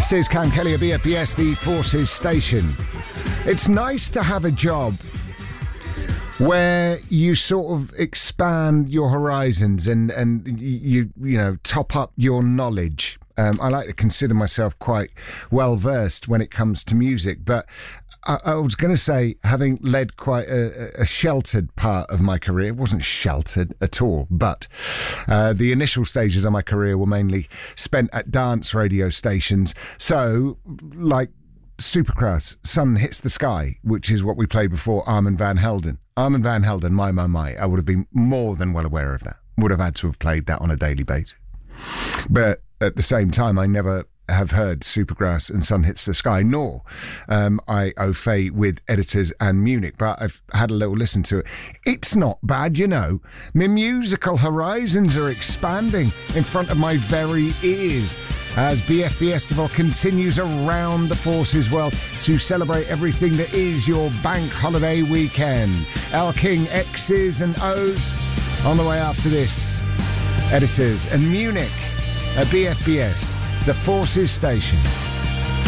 This is Cam Kelly of BFBS, the Forces station. It's nice to have a job where you sort of expand your horizons and you know, top up your knowledge. I like to consider myself quite well versed when it comes to music, but I was going to say, having led quite a sheltered part of my career, it wasn't sheltered at all, but the initial stages of my career were mainly spent at dance radio stations. So, like Supergrass, Sun Hits the Sky, which is what we played before Armand Van Helden. Armand Van Helden, my, I would have been more than well aware of that. Would have had to have played that on a daily basis. But at the same time, I never have heard Supergrass and Sun Hits the Sky, nor I au fait with Editors and Munich, but I've had a little listen to it. It's not bad, you know. My musical horizons are expanding in front of my very ears as BFB Festival continues around the Forces world to celebrate everything that is your bank holiday weekend. El King, X's and O's on the way after this. Editors and Munich at BFBS, the Forces station.